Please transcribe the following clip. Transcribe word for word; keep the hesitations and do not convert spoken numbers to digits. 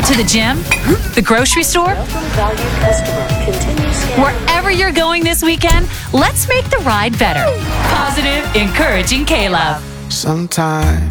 to the gym, the grocery store, wherever you're going this weekend, let's make the ride better. Positive, encouraging K-Love. Sometimes